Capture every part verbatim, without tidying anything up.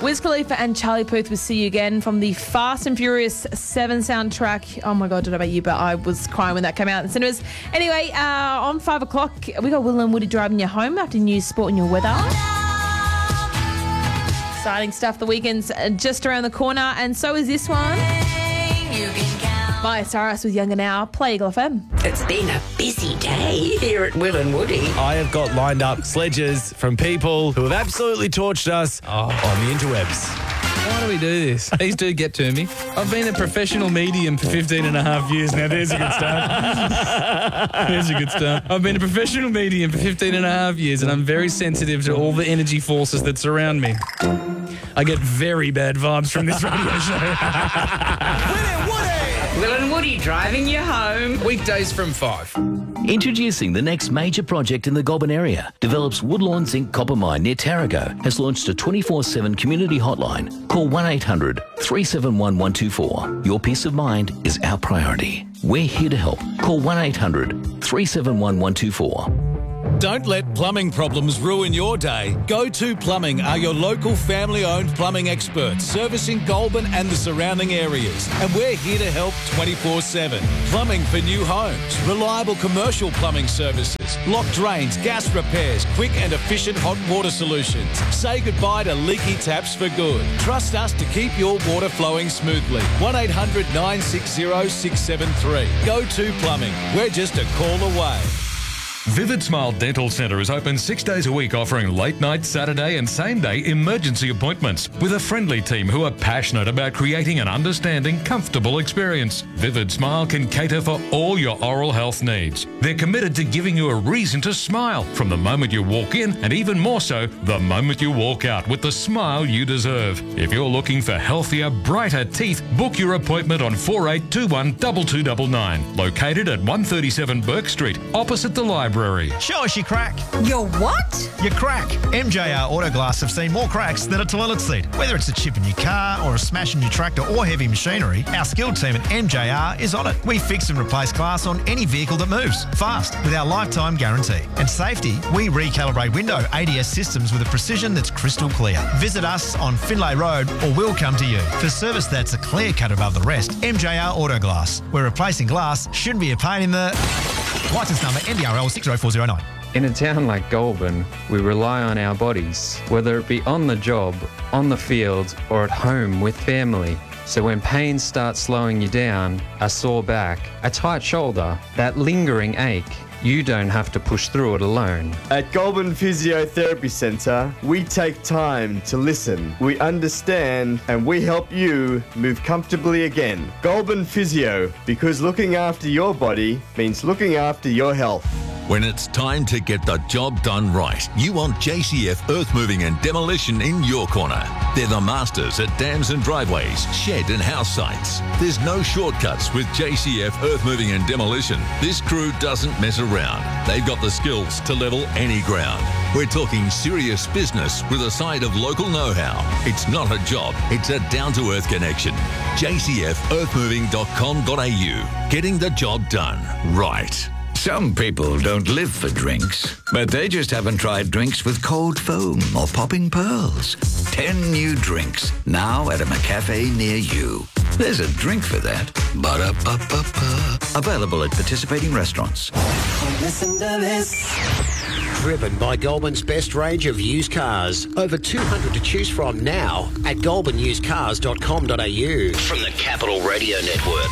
Wiz Khalifa and Charlie Puth with See You Again from the Fast and Furious seven soundtrack. Oh my God, I don't know about you, but I was crying when that came out in cinemas. Anyway, uh, on five o'clock, we got Will and Woody driving you home after news, sport and your weather. Exciting stuff. The weekend's just around the corner, and so is this one. My Cyrus with Younger Now. Play Eagle F M. It's been a busy day here at Will and Woody. I have got lined up sledges from people who have absolutely torched us oh. on the interwebs. Why do we do this? These do get to me. I've been a professional medium for fifteen and a half years now. There's a good start. There's a good start. I've been a professional medium for fifteen and a half years, and I'm very sensitive to all the energy forces that surround me. I get very bad vibes from this radio show. Will and Woody! Will and Woody driving you home. Weekdays from five. Introducing the next major project in the Goulburn area. Develops Woodlawn Zinc Copper Mine near Tarago has launched a twenty-four seven community hotline. Call one eight hundred three seven one one two four. Your peace of mind is our priority. We're here to help. Call one eight hundred three seven one one two four. Don't let plumbing problems ruin your day. Go To Plumbing are your local family-owned plumbing experts, servicing Goulburn and the surrounding areas. And we're here to help twenty-four seven. Plumbing for new homes, reliable commercial plumbing services, locked drains, gas repairs, quick and efficient hot water solutions. Say goodbye to leaky taps for good. Trust us to keep your water flowing smoothly. one eight hundred nine six zero six seven three. Go To Plumbing. We're just a call away. Vivid Smile Dental Centre is open six days a week, offering late night, Saturday and same day emergency appointments with a friendly team who are passionate about creating an understanding, comfortable experience. Vivid Smile can cater for all your oral health needs. They're committed to giving you a reason to smile from the moment you walk in, and even more so the moment you walk out, with the smile you deserve. If you're looking for healthier, brighter teeth, book your appointment on four eight two one two two nine nine. Located at one thirty-seven Burke Street, opposite the library. Show us your crack. Your what? Your crack. M J R Autoglass have seen more cracks than a toilet seat. Whether it's a chip in your car or a smash in your tractor or heavy machinery, our skilled team at M J R is on it. We fix and replace glass on any vehicle that moves, fast, with our lifetime guarantee. And safety, we recalibrate window A D S systems with a precision that's crystal clear. Visit us on Finlay Road or we'll come to you. For service that's a clear cut above the rest, M J R Autoglass, where replacing glass shouldn't be a pain in the... Licence number N D R L six zero four zero nine. In a town like Goulburn, we rely on our bodies, whether it be on the job, on the field, or at home with family. So when pain starts slowing you down, a sore back, a tight shoulder, that lingering ache, you don't have to push through it alone. At Goulburn Physiotherapy Centre, we take time to listen. We understand and we help you move comfortably again. Goulburn Physio, because looking after your body means looking after your health. When it's time to get the job done right, you want J C F Earth Moving and Demolition in your corner. They're the masters at dams and driveways, shed and house sites. There's no shortcuts with J C F Earth Moving and Demolition. This crew doesn't mess around. They've got the skills to level any ground. We're talking serious business with a side of local know-how. It's not a job, it's a down-to-earth connection. J C F earth moving dot com dot a u. Getting the job done right. Some people don't live for drinks, but they just haven't tried drinks with cold foam or popping pearls. Ten new drinks, now at a McCafe near you. There's a drink for that. Ba-da-ba-ba-ba. Available at participating restaurants. Listen to this. Driven by Goulburn's best range of used cars. Over two hundred to choose from now at goulburn used cars dot com dot a u. From the Capital Radio Network.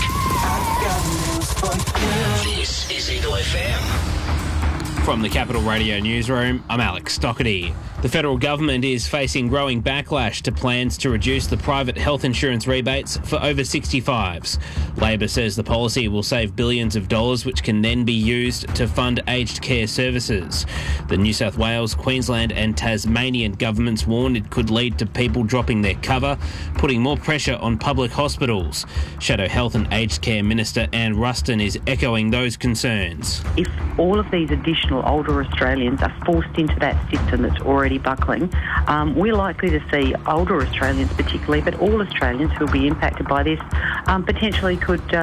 This is Eagle F M. From the Capital Radio Newsroom, I'm Alex Stockerty. The federal government is facing growing backlash to plans to reduce the private health insurance rebates for over sixty-fives. Labor says the policy will save billions of dollars, which can then be used to fund aged care services. The New South Wales, Queensland and Tasmanian governments warned it could lead to people dropping their cover, putting more pressure on public hospitals. Shadow Health and Aged Care Minister Anne Ruston is echoing those concerns. If all of these additional older Australians are forced into that system that's already buckling, um, we're likely to see older Australians particularly, but all Australians who will be impacted by this, um, potentially could uh,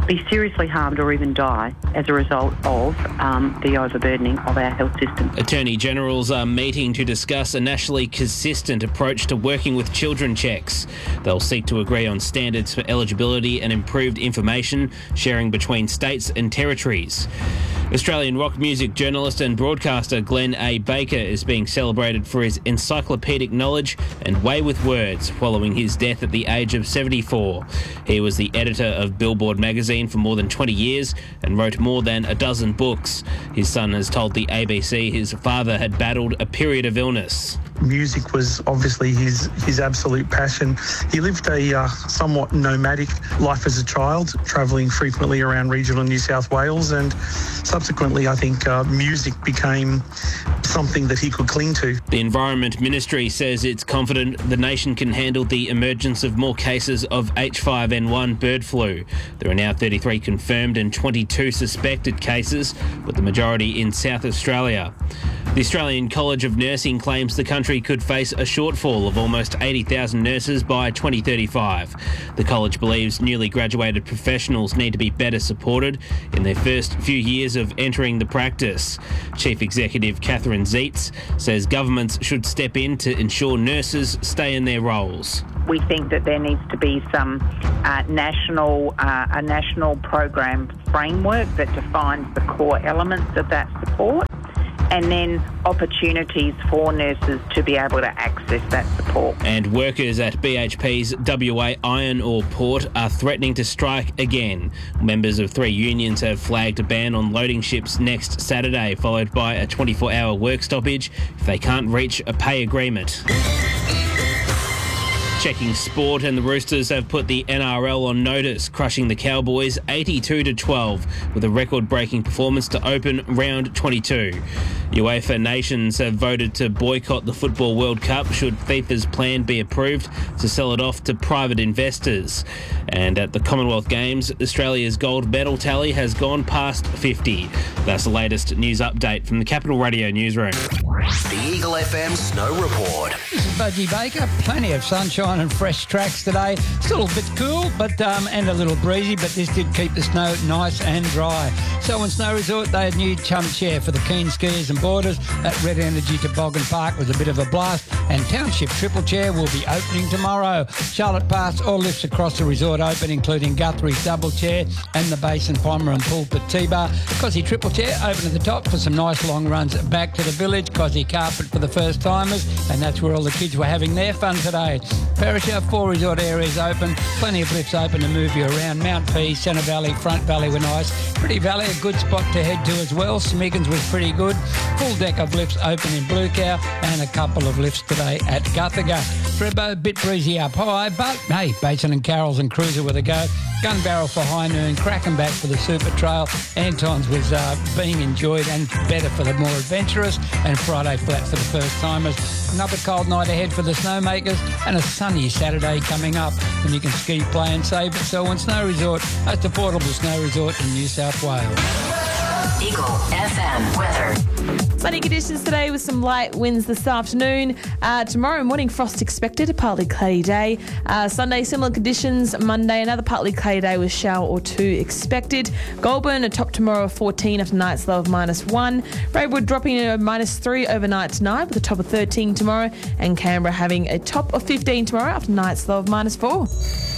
be seriously harmed or even die as a result of um, the overburdening of our health system. Attorney Generals are meeting to discuss a nationally consistent approach to working with children checks. They'll seek to agree on standards for eligibility and improved information sharing between states and territories. Australian rock music journalist and broadcaster Glenn A. Baker is being celebrated for his encyclopedic knowledge and way with words following his death at the age of seventy-four. He was the editor of Billboard magazine for more than twenty years and wrote more than a dozen books. His son has told the A B C his father had battled a period of illness. Music was obviously his his absolute passion. He lived a uh, somewhat nomadic life as a child, travelling frequently around regional New South Wales, and subsequently I think uh, music became something that he could cling to. The Environment Ministry says it's confident the nation can handle the emergence of more cases of H five N one bird flu. There are now thirty-three confirmed and twenty-two suspected cases, with the majority in South Australia. The Australian College of Nursing claims the country could face a shortfall of almost eighty thousand nurses by twenty thirty-five. The college believes newly graduated professionals need to be better supported in their first few years of entering the practice. Chief Executive Catherine Zeitz says governments should step in to ensure nurses stay in their roles. We think that there needs to be some uh, national, uh, a national program framework that defines the core elements of that support, and then opportunities for nurses to be able to access that support. And workers at B H P's W A iron ore port are threatening to strike again. Members of three unions have flagged a ban on loading ships next Saturday, followed by a twenty-four hour work stoppage if they can't reach a pay agreement. Checking sport, and the Roosters have put the N R L on notice, crushing the Cowboys eighty-two to twelve with a record-breaking performance to open round twenty-two. UEFA nations have voted to boycott the Football World Cup should FIFA's plan be approved to sell it off to private investors. And at the Commonwealth Games, Australia's gold medal tally has gone past fifty. That's the latest news update from the Capital Radio newsroom. The Eagle F M Snow Report. This is Budgie Baker. Plenty of sunshine and fresh tracks today. Still a bit cool, but um, and a little breezy, but this did keep the snow nice and dry. Selwyn Snow Resort, they had new chum chair for the keen skiers and boarders. That Red Energy Toboggan Park was a bit of a blast, and Township Triple Chair will be opening tomorrow. Charlotte Pass, all lifts across the resort open, including Guthrie's Double Chair and the Basin Palmer and Pulpit T-Bar. Cosy Triple Chair open at the top for some nice long runs back to the village. Cosy Carpet for the first timers, and that's where all the kids were having their fun today. Perisher, four resort areas open, plenty of lifts open to move you around. Mount P, Centre Valley, Front Valley were nice. Pretty Valley, a good spot to head to as well. Smiggins was pretty good. Full deck of lifts open in Blue Cow, and a couple of lifts today at Guthaga. Frebbo, a bit breezy up high, but hey, Basin and Carroll's and Cruiser with a go. Gun Barrel for High Noon, Crackenback for the Super Trail. Anton's was uh, being enjoyed and better for the more adventurous, and Friday Flat for the first timers. Another cold night ahead for the snowmakers, and a sunny Saturday coming up, and you can ski, play and save at Selwyn Snow Resort. That's the portable snow resort in New South Wales. Eagle F M weather. Sunny conditions today with some light winds this afternoon. Uh, tomorrow morning, frost expected, a partly cloudy day. Uh, Sunday, similar conditions. Monday, another partly cloudy day with shower or two expected. Goulburn, a top tomorrow of fourteen after night's low of minus one. Braidwood dropping a minus three overnight tonight with a top of thirteen tomorrow. And Canberra having a top of fifteen tomorrow after night's low of minus four.